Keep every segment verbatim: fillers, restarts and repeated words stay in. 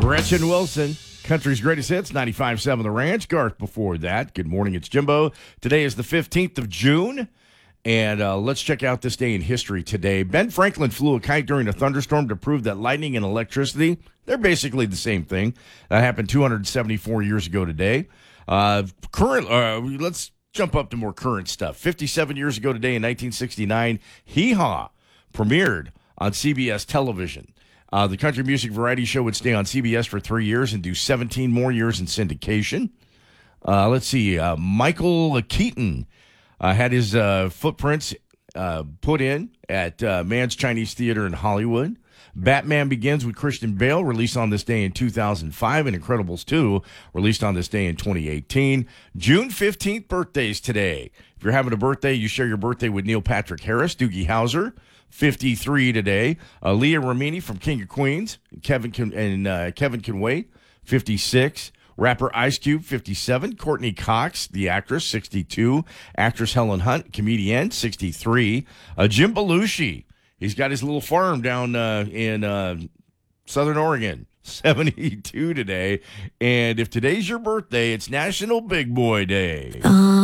Gretchen Wilson, country's greatest hits, ninety-five point seven The Ranch. Garth before that. Good morning, it's Jimbo. Today is the fifteenth of June, and uh, let's check out this day in history today. Ben Franklin flew a kite during a thunderstorm to prove that lightning and electricity, they're basically the same thing. That happened two hundred seventy-four years ago today. Uh, current, uh, let's jump up to more current stuff. fifty-seven years ago today in nineteen sixty-nine, Hee Haw premiered on C B S television. Uh, the country music variety show would stay on C B S for three years and do seventeen more years in syndication. Uh, let's see. Uh, Michael Keaton uh, had his uh, footprints uh, put in at uh, Mann's Chinese Theater in Hollywood. Batman Begins with Christian Bale, released on this day in two thousand five, and Incredibles two, released on this day in twenty eighteen. June fifteenth, birthdays today. If you're having a birthday, you share your birthday with Neil Patrick Harris, Doogie Howser, fifty-three today. Uh, Leah Remini from King of Queens, Kevin Can, and uh, Kevin Can Wait, fifty-six. Rapper Ice Cube, fifty-seven. Courtney Cox, the actress, sixty-two. Actress Helen Hunt, comedian, sixty-three. Uh, Jim Belushi, he's got his little farm down uh, in uh, Southern Oregon, seventy-two today. And if today's your birthday, it's National Big Boy Day.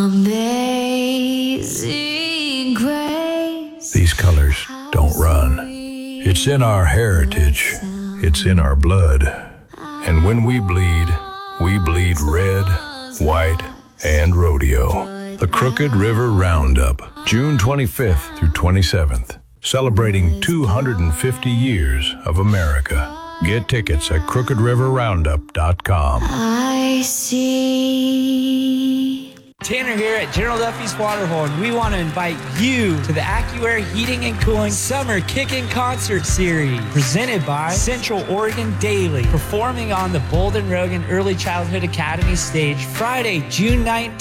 Amazing Grace. These colors don't run. It's in our heritage. It's in our blood. And when we bleed, we bleed red, white, and rodeo. The Crooked River Roundup, June twenty-fifth through twenty-seventh. Celebrating two hundred fifty years of America. Get tickets at crooked river roundup dot com. I see. Tanner here at General Duffy's Waterhorn. We want to invite you to the AccuAir Heating and Cooling Summer Kickin' Concert Series, presented by Central Oregon Daily, performing on the Bolden Rogan Early Childhood Academy stage Friday, June nineteenth.